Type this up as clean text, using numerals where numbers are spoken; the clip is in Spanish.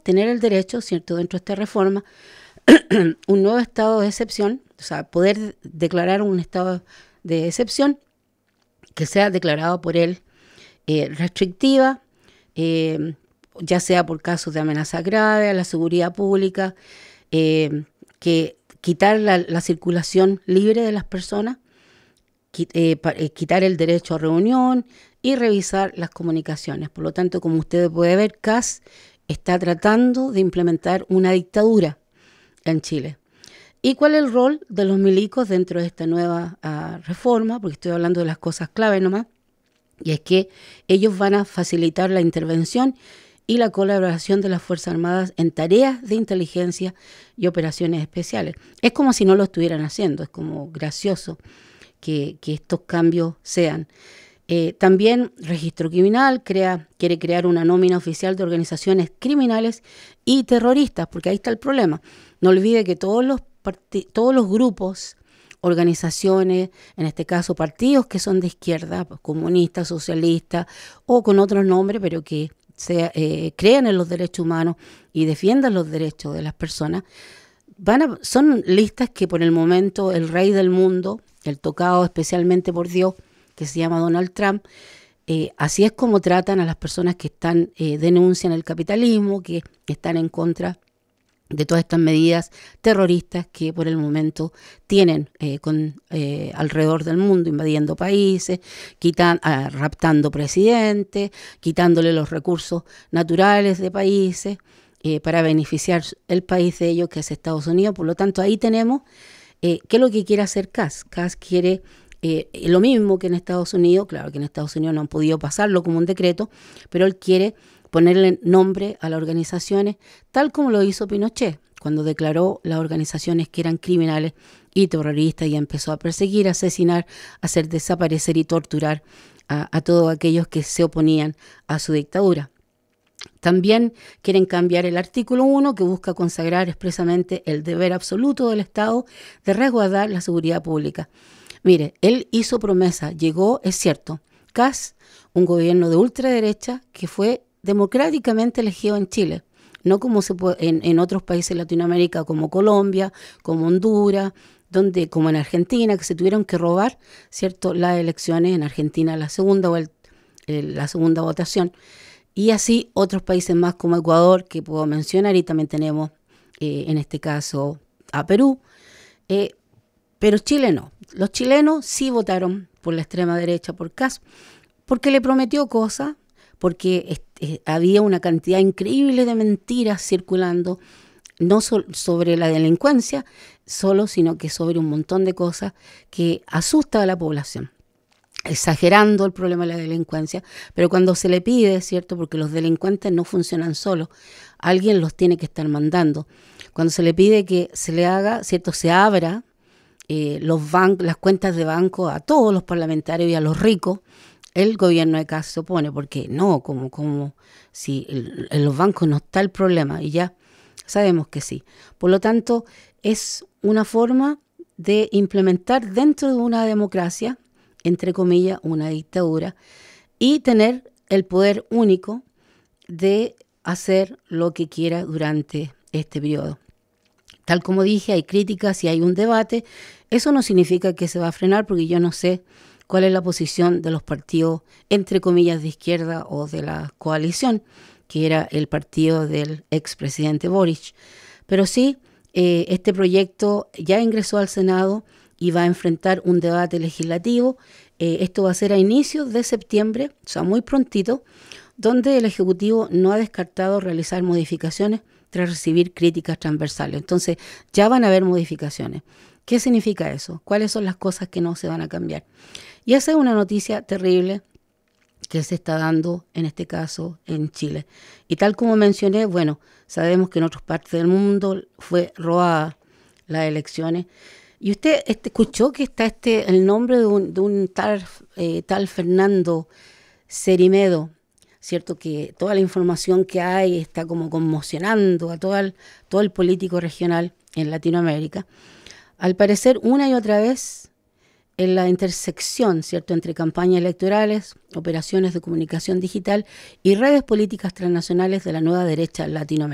tener el derecho, ¿cierto?, dentro de esta reforma, un nuevo estado de excepción, o sea, poder declarar un estado de excepción que sea declarado por él restrictiva, ya sea por casos de amenaza grave a la seguridad pública, que quitar la circulación libre de las personas, quitar el derecho a reunión y revisar las comunicaciones. Por lo tanto, como usted puede ver, CAS está tratando de implementar una dictadura en Chile. ¿Y cuál es el rol de los milicos dentro de esta nueva reforma? Porque estoy hablando de las cosas clave nomás. Y es que ellos van a facilitar la intervención y la colaboración de las Fuerzas Armadas en tareas de inteligencia y operaciones especiales. Es como si no lo estuvieran haciendo, es como gracioso que estos cambios sean. También Registro Criminal quiere crear una nómina oficial de organizaciones criminales y terroristas, porque ahí está el problema. No olvide que todos los grupos, organizaciones, en este caso partidos que son de izquierda, pues, comunistas, socialistas o con otros nombres, pero que crean en los derechos humanos y defiendan los derechos de las personas, son listas que por el momento el rey del mundo, el tocado especialmente por Dios, que se llama Donald Trump, así es como tratan a las personas que denuncian el capitalismo, que están en contra de todas estas medidas terroristas que por el momento tienen alrededor del mundo, invadiendo países, raptando presidentes, quitándole los recursos naturales de países para beneficiar el país de ellos, que es Estados Unidos. Por lo tanto, ahí tenemos qué es lo que quiere hacer CAS. CAS quiere lo mismo que en Estados Unidos. Claro que en Estados Unidos no han podido pasarlo como un decreto, pero él quiere ponerle nombre a las organizaciones, tal como lo hizo Pinochet, cuando declaró las organizaciones que eran criminales y terroristas y empezó a perseguir, asesinar, hacer desaparecer y torturar a todos aquellos que se oponían a su dictadura. También quieren cambiar el artículo 1, que busca consagrar expresamente el deber absoluto del Estado de resguardar la seguridad pública. Mire, él hizo promesa, llegó, es cierto, CAS, un gobierno de ultraderecha que fue democráticamente elegido en Chile, no como en otros países de Latinoamérica como Colombia, como Honduras, como en Argentina, que se tuvieron que robar, ¿cierto?, las elecciones en Argentina, la segunda votación, y así otros países más como Ecuador, que puedo mencionar, y también tenemos en este caso a Perú, pero Chile no. Los chilenos sí votaron por la extrema derecha, por CAS, porque le prometió cosas, porque había una cantidad increíble de mentiras circulando, no sobre la delincuencia solo, sino que sobre un montón de cosas que asustan a la población, exagerando el problema de la delincuencia. Pero cuando se le pide, ¿cierto?, porque los delincuentes no funcionan solos, alguien los tiene que estar mandando. Cuando se le pide que se le haga, ¿cierto?, se abra las cuentas de banco a todos los parlamentarios y a los ricos, el gobierno de CAS se opone, porque no, como si en los bancos no está el problema, y ya sabemos que sí. Por lo tanto, es una forma de implementar dentro de una democracia, entre comillas, una dictadura, y tener el poder único de hacer lo que quiera durante este periodo. Tal como dije, hay críticas y hay un debate. Eso no significa que se va a frenar, porque yo no sé cuál es la posición de los partidos, entre comillas, de izquierda o de la coalición, que era el partido del expresidente Boric. Pero sí, este proyecto ya ingresó al Senado y va a enfrentar un debate legislativo. Esto va a ser a inicios de septiembre, o sea, muy prontito, donde el Ejecutivo no ha descartado realizar modificaciones tras recibir críticas transversales. Entonces, ya van a haber modificaciones. ¿Qué significa eso? ¿Cuáles son las cosas que no se van a cambiar? Y esa es una noticia terrible que se está dando en este caso en Chile. Y tal como mencioné, bueno, sabemos que en otras partes del mundo fue robada las elecciones. Y usted escuchó que está el nombre de un tal Fernando Cerimedo, ¿cierto? Que toda la información que hay está como conmocionando a todo el político regional en Latinoamérica. Al parecer, una y otra vez, en la intersección, ¿cierto?, entre campañas electorales, operaciones de comunicación digital y redes políticas transnacionales de la nueva derecha latinoamericana.